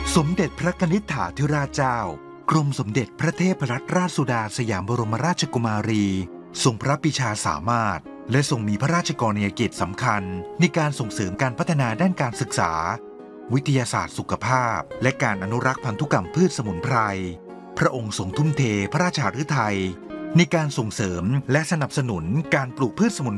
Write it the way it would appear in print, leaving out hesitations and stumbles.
สมเด็จพระนิษฐาธิราชเจ้ากรมสมเด็จพระเทพรัตนราชสุดาสยามบรมราชกุมารีทรงพระปรีชาสามารถและทรงมีพระราชกรณียกิจสำคัญในการส่งเสริมการพัฒนาด้านการศึกษาวิทยาศาสตร์สุขภาพและการอนุรักษ์พันธุกรรมพืชสมุนไพรพระองค์ทรงทุ่มเทพระราชฤทัยในการส่งเสริมและสนับสนุนการปลูกพืชสมุน